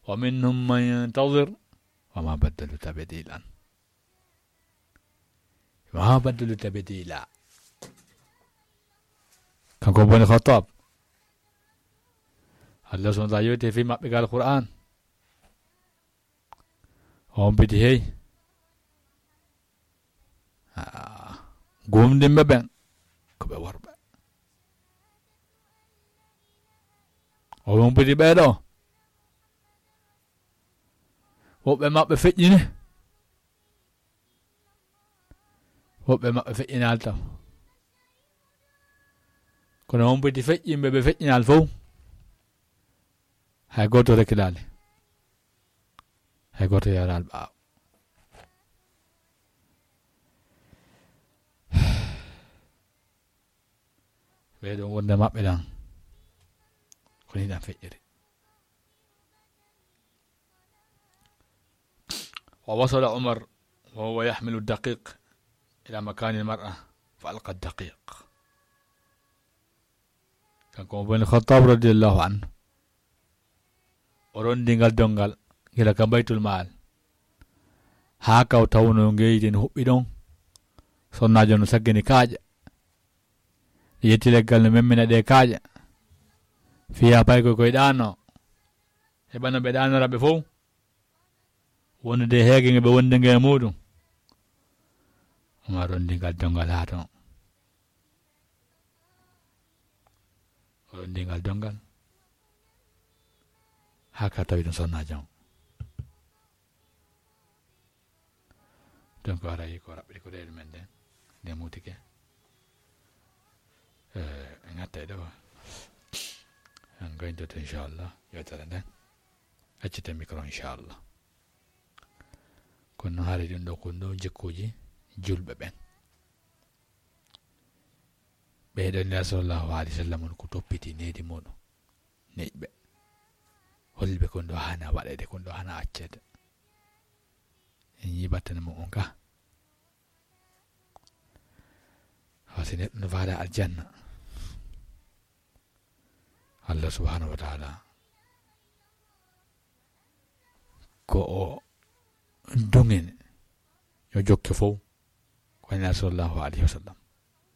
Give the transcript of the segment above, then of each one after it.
ومنهم من ينتظر وما بدلوا تبديلا ما بدلوا تبديلا. كان بن الخطاب الله سبحانه وتعالى في مقال القرآن هم بديه قوم دم بين كبر بين هم بدي بينه وبما بفتني وبما بفتني على كنا هم بدي فتني بفتني على الفو هاي قطو ركلالي هاي قطو يا رالبا بيدون وند ما بيدان كوني دان فجري. ووصل عمر وهو يحمل الدقيق إلى مكان المرأة فألقى الدقيق. كان بن الخطاب رضي الله عنه oron dingal dongal gila ka baytul mal ha kaw tawno ngeyden hubbi don sonnajo no saggini kaaje yetti leggal no memmina de kaaje fiya pay ko koy dano e bana be dano rabbe fo wonde heege be wonde nge mudum ma ron dingal dongal ha ton oron dingal dongal haka tawi ɗum sonnajo donc ara yi ko raɓɓiɗi ko reedu men nden nde mutike en gatta ɗo en goyndoto inchallah yewtere nden accite micro inchallah kono noon haali ɗum ɗo ko ɗo jikkuji julɓe ɓen ɓeɗo nder sallllahu alayhi wa sallam ko toppiti nedi muɗum neƴɓe holbe kon do hana waɗede kon do hana accede en yibattane mo on ka hasi neɗɗo no faada aljanna Allah subhanahu wa ta'ala ko o dungen yo jokke fof ko nela sallallahu alayhi wa sallam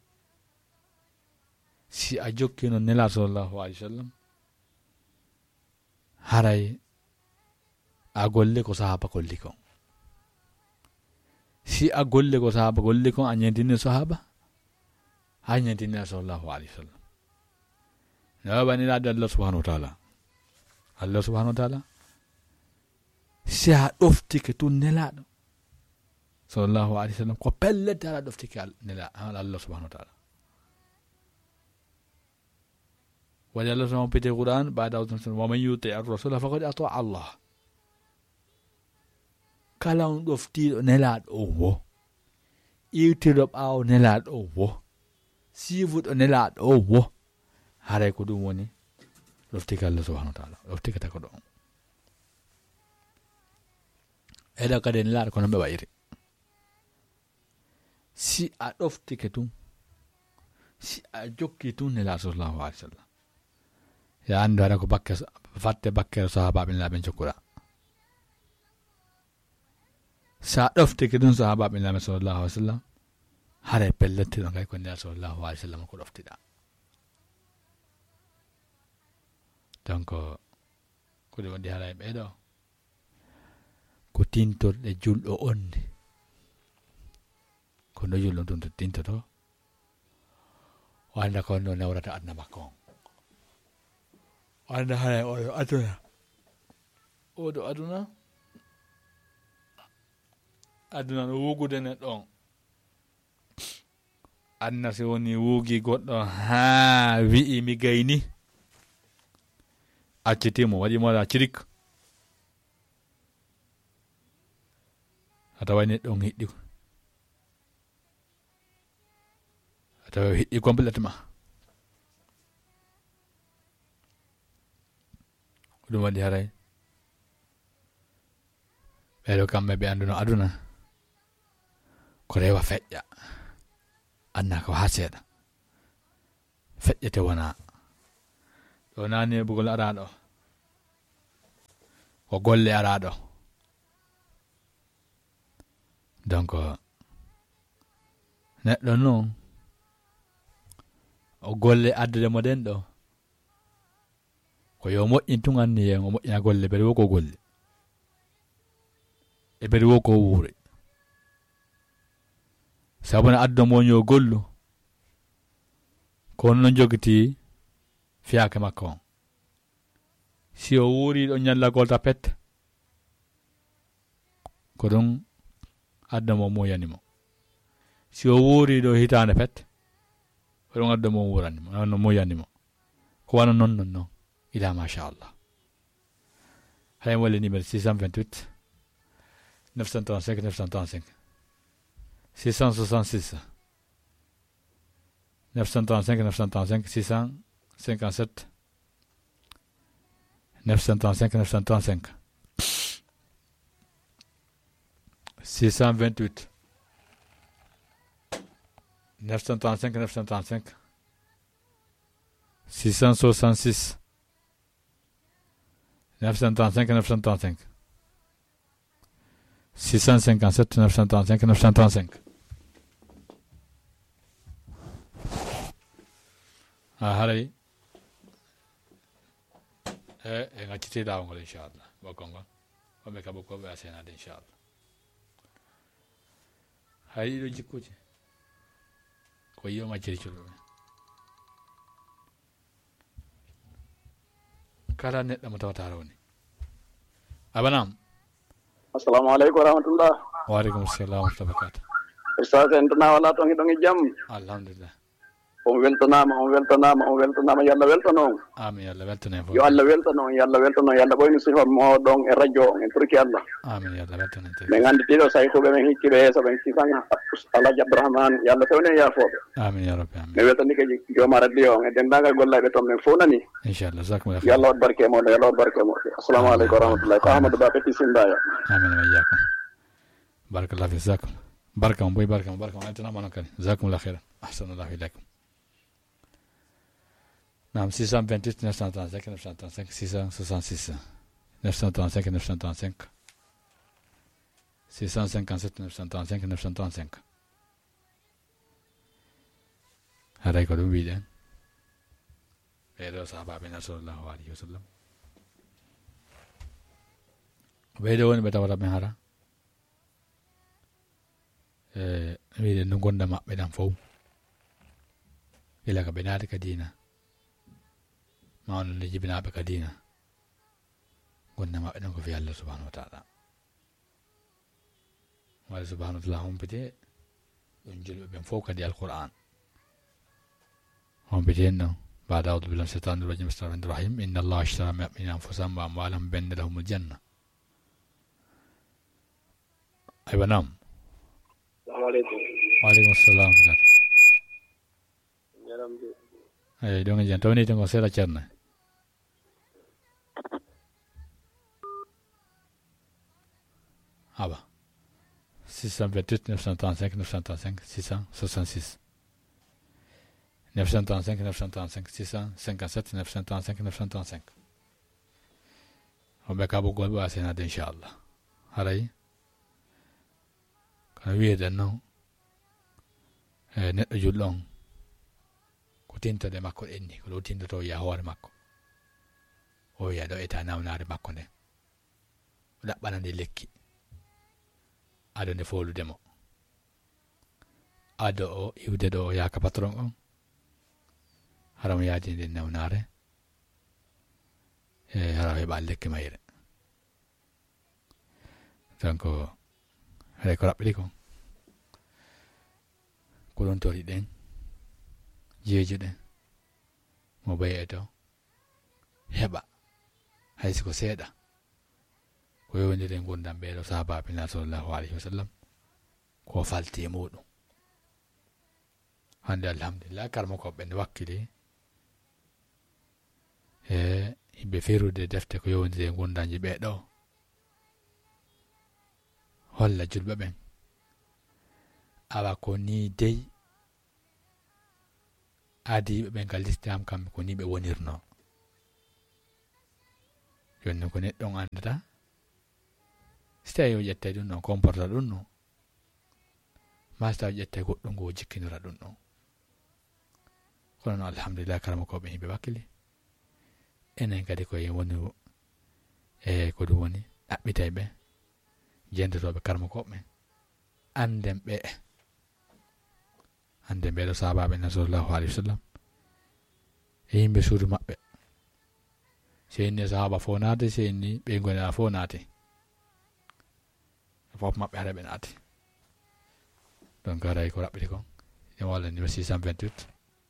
si a jokki no nela sallallahu alayhi wa sallam haray a golle ko sahaba golli kon si a golle ko sahaba golli kon a ñentini sahaba ha ñentini sallallahu alayhi wa sallam no bani la Allah subhanahu wa ta'ala Allah subhanahu wa ta'ala si a ɗoftike tun nelaɗo sallallahu alayhi wa sallam ko pellete ala ɗoftike nela Allah subhanahu wa ta'ala وجل الله في القرآن بعد ومن يطع الرسول فقد أطاع الله. Kalau dofti nelat owo, iutirop au nelat owo, sivut nelat owo, harai kudu woni dofti Allah subhanahu wa ta'ala, dofti kata kudu. Eda kade nelat kono be bayri. Si a dofti ketum, si a jokki tun nelat sallallahu alaihi wasallam. Ya ando ada ko bakke fatte bakke sahaba bin laben jokura sa dofte ke dun sahaba bin laben sallallahu alaihi wasallam hare pellete do ngay ko nda sallallahu alaihi wasallam ko doftida donc ko de wonde haray be do ko tintorde juldo onde ko no juldo dun tintoto wanda ko no nawrata adna makko anda haray o aduna odo aduna no wugude ne ɗon anna si woni wuugi goɗɗo ha wi'i mi gayni accitimo waɗi moɗa cirik atawa neɗɗon hiɗɗi atawa hiɗɗi complètement ɗum waɗi haray ɓeɗo kamɓe ɓe anduno aduna ko rewa feƴƴa anna ko ha seeɗa feƴƴete wona ɗo nani bugol araɗo ko golle araɗo donc neɗɗo noon o golle addude mo ɗen ɗo ko yo moƴƴin tun anni yen o moƴƴina golle ɓeɗe wo ko golle e ɓeɗe wo ko wuure sabu ne addude mo yo gollu ko non jogiti fiyaake makko on si o wuuri ɗo ñalla golta pet ko ɗum adda mo moyanimo si o wuuri ɗo hitande pet ko ɗum adda mo wuranimo no moyanimo ko wana non ila machallah hay walla numéro 628 935 935 666 935 935 657 935 935 628 935 935 666 935 935 657 935 935 haray e ngacciti lawngol inchallah bokkol ngol wonɓe ka bokkoɓe a senade inchallah hay ɗiɗo jikkuji ko yiyo macciri culɓe kala neɗɗo mo tawata rawni abanam assalamu aleykum warahmatullah waaleykum salam wa rahmatullahi wa barakatuh ustad en tona wala toon hiɗon e jaam alhamdulillah on weltanama yalla weltano on amin yalla weltane yo Allah weltano on yalla ɓoyni sifa moɗon e radio on en turki Allah amin yalla weltane min anditiɗo saytuɓe men hikkiɓe heeso ɓen sisan Alhaji Abdourahmane yalla fewne yafoɓe amin ya rabbi amin mi weltanike jooma radio on e dendagal gollaɓe toon men fof nani inchallah jazakumullah yo Allah waɗ barke moɗo assalamu aleykum warahmatullahi ko Ahmadou Ba Petit Sindaya amin wa iyyakum barakallahu fi jazakum barka mo boy barka mo antanama noon kadi jazakumullah khairan ahsanallahu ilaykum nam 628 935 935 666 935 935 657 935 935 haray ko ɗum wiɗen ɓeɗo sahabaɓe sallallahu alayhi wa sallam ɓeyɗo woni ɓe tawata ɓen hara wiɗen no gonda maɓɓe ɗan fof ila ka ɓe naati ka dina mawno nde jibinaɓe ka dina gonda maɓɓe ɗan ko fi Allah subhanahu wa taala wala subhanahu wa taala hompite ɗum julɓe ɓen fof kadi alquran hompiten ɗon بعد أعوذ بالله من الشيطان الرجيم بسم الله الرحمن الرحيم إن الله اشترى من أنفسهم وأموالهم بأن لهم الجنة أيوة نعم السلام عليكم وعليكم السلام أي دون جن توني توني سيرة چرنا أبا 628 935 935 666 935 935 657 935 935 on ɓe kabo gol ɓe wasenade inchallah haray kono wiyeɗen noon neɗɗo julɗo on ko tintode makko ɗenni ko ɗo tintoto wiya hoore makko o wiya ɗo eta nawnare makko nden o ɗaɓɓana nde lekki ado nde foludemo ado o iwde ɗo o yaka patron on hara mo yaadi nden nawnare e hara o heɓa lekki mayre donc haɗa ko raɓɓiɗi ko ɗon tori ɗen jeeji ɗen mo bayi e to heɓa haysi ko seeɗa ko yowndiri gurdam ɓeeɗo sahabaɓe na sallllahu alayhi wa sallam ko falti e muɗum hande alhamdulillah karmo koɓɓe nde wakkili e yimɓe ferude defte ko yowndiri e gurdaji ɓeeɗo holla julɓe ɓen awa ko ni dey aadiɓe ɓen ka listam kamɓe ko ni ɓe wonirno joni ko neɗɗo on andata Stay o yette ɗum no comporta ɗum no masta yette goɗɗo ngo jikkinora ɗum no kono no alhamdulillah karama ko ɓe yimɓe wakkili enen kadi koye woni ko ɗum woni ɗaɓɓitay ɓe jendotoɓe karama koɓe anden ɓeɗo sahabaɓe na sallallahu alayhi wa sallam e yimɓe suudu maɓɓe so inni sahaba fo naati so inni ɓe gonira fo naati fof maɓɓe hara ɓe naati donc haray ko raɓɓiti kon e walla numéro 628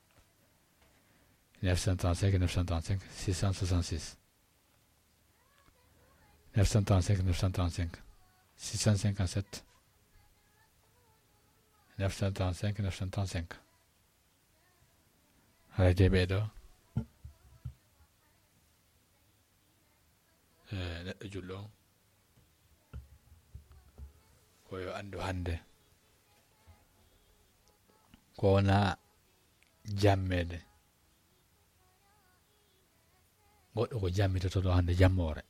935 935 666 935 935 657 935 935 haray de ɓeɗo neɗɗo julɗo koyo andu hande ko wona jammede goɗɗo ko jammitotoɗo hande jammore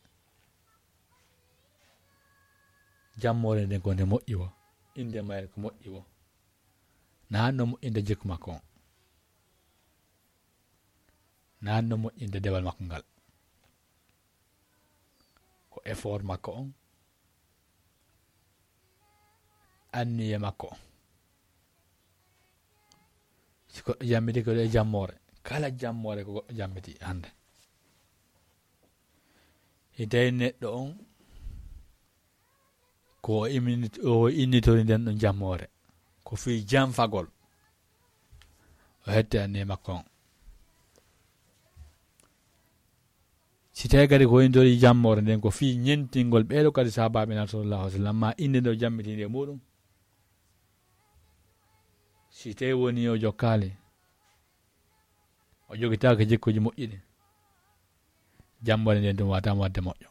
nden ko nde moƴƴi wo inde mayre ko moƴƴi wo na hanno moƴƴinde jikku makko on na hanno moƴƴinde dewal makko ngal ko effort makko on anniye makko on si goɗɗo jammiti ko ɗe jammore kala jammore ko goɗɗo jammiti hande e tawi neɗɗo on ko o innitori nden ɗon jammore ko fi janfagol o hette anniye makko on si tawi kadi ko innitori jammore nden ko fi ñentingol ɓeɗo kadi sahabaɓe na sallallahu alaihi wa sallam ma inde nde o jammitinde e muɗum si tawi woni o jokkali o jogitaka jikkuji moƴƴiɗi jammore nden ɗum watama wadde moƴƴo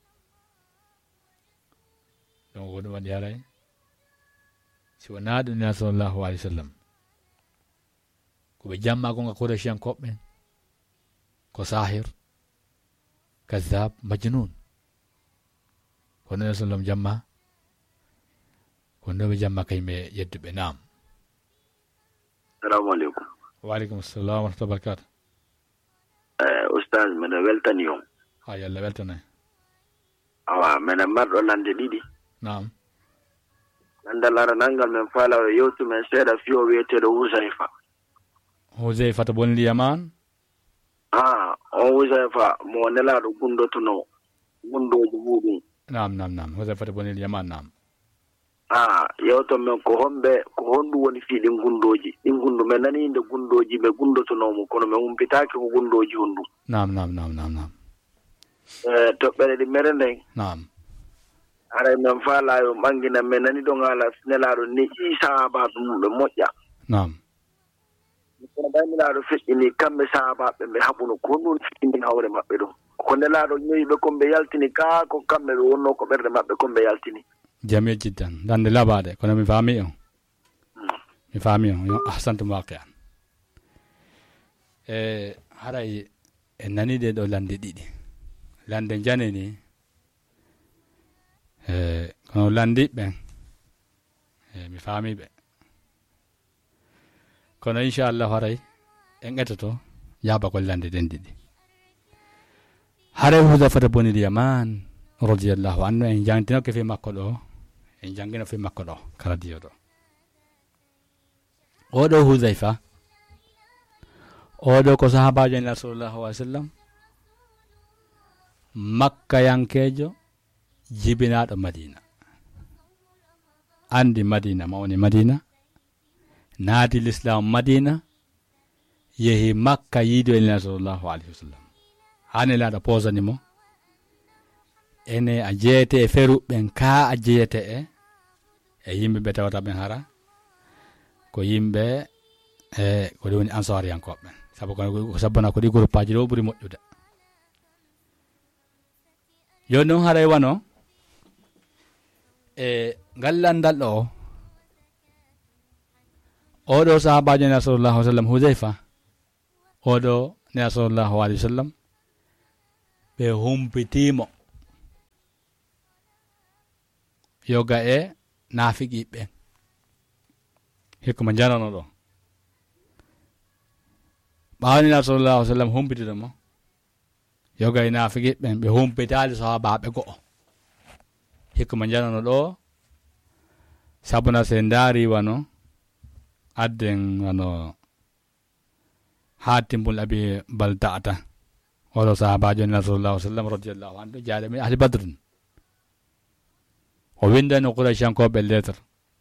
donc ko ɗum waɗi haray si wona ɗum nena sallallahu alayhi wa sallam koɓe jamma gonga kouresiyankoɓɓe ko sahir kazab majnun ko nena sallam jamma ko noɓe jamma kayimɓe yedduɓe nam. Assalamu alaikum. Wa alaikum assalam wa rahmatullahi wa barakatuh. Ustaz mena weltani on. Ha yalla weltanay. Awa mena marɗo lande ɗiɗi. Naam. Nandalara nangal men faala yewtu men seeɗa fiyo wiyeteɗo Huzaifa. Huzaifa to bonli Yaman. On Huzaifa mo nelaɗo gundotono gundoji muɗum. Naam. Huzaifa to bonli Yaman naam. Yewto men ko honɗum woni fi ɗin gundoji ɗin gundu men nani inde gundoji ɓe gundotonomo kono min humpitaki ko gundoji honɗum. Naam. Toɓɓere ɗi mere nden. Naam. Haray men faalayo ɓangina men nani ɗon haala nelaɗo ni sahabaɓe mum ɓe moƴƴa. Naam. kono ɓaynilaɗo feƴƴini kamɓe sahabaɓe ɓe haɓuno ko honɗum feƴƴini hawre maɓɓe ɗo ko nelaɗo ñoyiɓe komɓe yaltini ka ko kamɓe ɓe wonno ko ɓerde maɓɓe komɓe yaltini. Jamil jiddan dande laɓade kono mi faami on yo ahsantum waqi'an haray en nani ɗe ɗo lande ɗiɗi lande janeni kono landiɓe mi faami ɓe kono inchallah haray en etoto yaaba ko lande ɗen ɗiɗi haray Huzaifa bonil Yaman radiyallahu anhu en jangtinoke fi makko ɗo en jangino fi makko ɗo kala diyo ɗo oɗo Huzaifa oɗo ko sahabajo en sallallahu alaihi wasallam makka yankejo jibinaɗo Madina andi Madina mawni Madina naati l'islam Madina yehi makka yiido en sallallahu alaihi wasallam hane laɗa posani mo ene a jeyete e feruɓen ka a jeyete e yimɓe ɓe tawata ɓen hara ko yimɓe ko ɗi woni ansariyankoɓe sabbana ko ɗi groupe aji ɗo ɓuuri moƴƴude joni noon haray wano ngal landal ɗo oɗo sahabajo nena sallallahu alaihi wasallam Huzaifa oɗo nena sallallahu alaihi wasallam ɓe humpitimo yoga e naafiki ɓen hikma jarano ɗo ɓawanila sallallahu alaihi wasallam humpitide mo yoga e naafiki ɓen ɓe humpitali sahabaɓe go'o hikma jarano ɗo sabuna se ndaari wano adden wano hatimbul abi balda'ata oɗo sahabajo nila sallallahu alaihi wasallam radiyallahu anhu jaaɗe min ahli badrin o windani Qurayshankoɓe lettre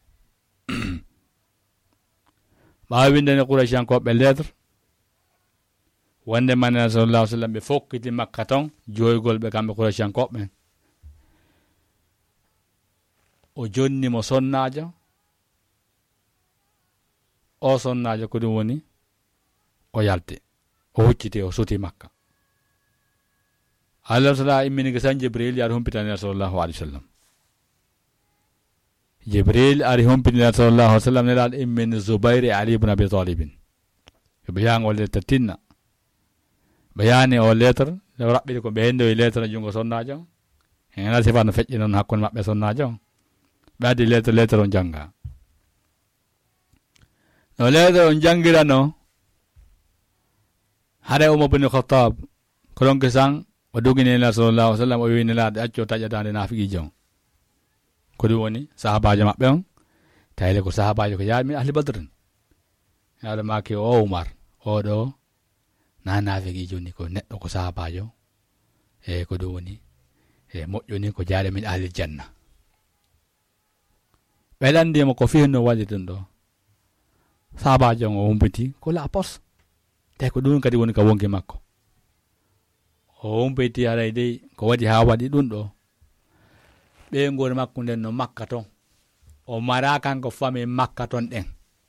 ɓawa windani Qurayshankoɓe lettre wonde manena sallallahu alaihi wasallam ɓe fokkiti makka ton joygol ɓe kamɓe Qurayshankoɓe o jonnimo sonnajo o sonnajo ko ɗum woni o yalti o hucciti o suti makka Allah taala immini ko san Jibril yaari humpitani sallallahu alaihi wasallam Jibril ari humpitani sallallahu alaihi wasallam nelaɗo immini Zubair e Ali ibn Abi Talib ɓe ɓeyani o lettre tinna ɓeyani o lettre raɓɓiɗi ko ɓe hendoyi lettre jungo sonnajo hen ala sifano feƴƴi noon hakkude maɓɓe sonnajo ɓe addi lettre on janga no lettre on jangirano haɗa Umar ibn Khattab ko ɗon kesan o dogini nela sallallahu alaihi wasallam o wi nelaɗo acco taƴatande nafiqijo ko ɗum woni sahabajo maɓɓe on tawile ko sahabajo ko yaami ahli badrin yaɗo maki o Umar oɗo na nafiqijo ni ko neɗɗo ko sahabajo e ko ɗum woni e moƴƴoni ko jaaɗe min ahli janna ɓeɗandimo ko fihi no waɗi ɗum ɗo sahabajo on o humpiti ko la pos tawi ko ɗum kadi woni ka wonki makko o humpiti haray dey ko waɗi ha waɗi ɗum ɗo ɓe ngol makko nden no makka ton o mara kanko fami makka ton ɗen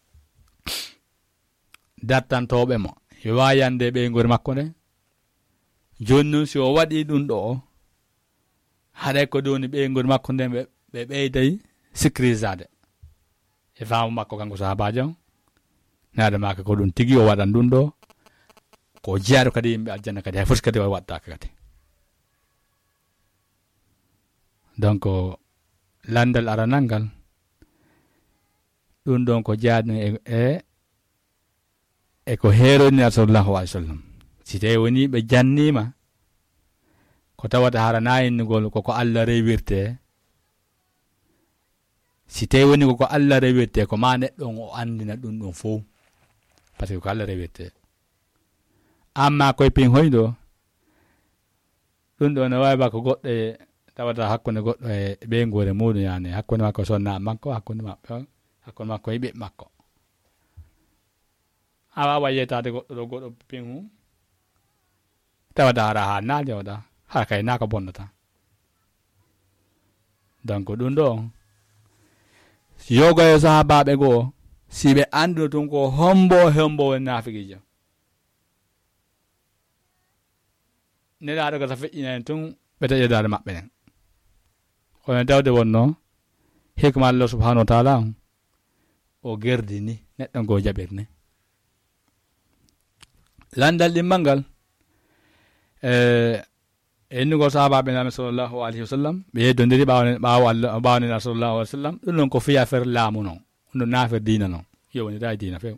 dartantoɓe mo yo wayande ɓe ngol makko nde joni si o waɗi ɗum ɗo haɗay ko ɗum ni ɓe ngol makko nden ɓe ɓeyday sécurisade e faamu makko kanko sahabajo naade maka ko ɗum tigi o waɗan ɗum ɗo ko jeyaɗo kadi yimɓe aljanna kadi hay fof kadi o waɗtaka kadi donc landal aranal ngal ɗum ɗon ko jeyaɗo e ko heeroni sallallahu alaihi wasallam si tawi woni ɓe jannima ko tawata harana innugol koko Allah rewirte si tawi woni koko Allah rewirte ko ma neɗɗon o andina ɗum ɗon fof par ce que ko Allah rewirte amma koye pin hoyɗo ɗum ɗo ne wawi ba ko goɗɗo tawata hakkude goɗɗo e ɓeygore muɗum yani hakkude makko sonna makko hakkude maɓɓe hakkude makko e ɓiɓɓe makko a wawa yeytade goɗɗo ɗo goɗɗo pin hu tawata hara ha naaje oɗa hara kay naka bonnata donc ɗum ɗo yoga e sahabaɓe goo si ɓe anduno tun ko hombo woni nafiqijo nelaɗo ko ta feƴƴinani tun ɓe taƴedade maɓɓe nen kono dawde wonno hikma Allah subhanahu wa taala o gerdini neɗɗo ngo jaɓirne landal ɗimmal ngal ennugol sahabaɓe nami sallallahu alaihi wasallam ɓe yeddodiri ɓawanina sallallahu alaihi wasallam ɗum noon ko fiya fer laamu noon ɗum nafer dina noon yowonira dina few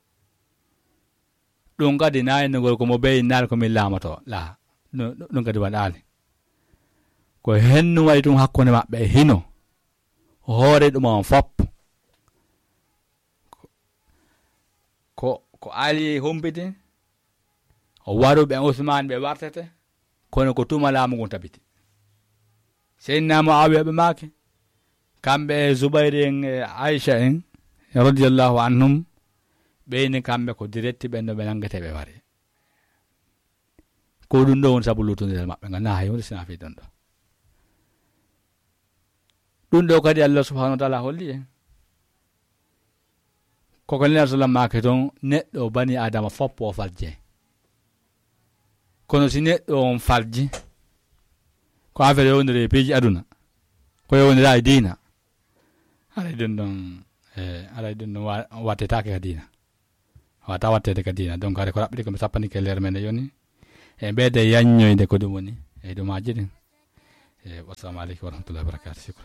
ɗum kadi na ennugol komo beyi naal komin laamato la ɗum kadi waɗali ko hennu waɗi tum hakkude maɓɓe e hino hoore ɗum on fop ko Ali humpiti o waruɓe Usman ɓe wartete kono ko tuma laamu ngun tabiti Seydina Muawiya ɓe maake kamɓe e Zubayr en e Aisha en radiyallahu anhum ɓeyni kamɓe ko diretti ɓen no ɓe nangete ɓe wari ko ɗum ɗo woni sabu lutodire maɓɓe ngal na hay hunde sina fi ɗon ɗo ɗum ɗo kadi Allah subhanahu wa taala holli en koko nena sallam maake toon neɗɗo bani adama foppo o falje kono si neɗɗo on falji ko affaire yowndiri e piiji aduna ko yowndira e diina aɗa ɗum ɗon wattetake ka diina wata wattede ka diina donc haɗa ko raɓɓiɗi komi sappanike leer men yoni e ɓeyde yanñoyde ko ɗum woni e ɗumaji ɗin wassalamu aleykum wa rahmatullahi wa barakatuh.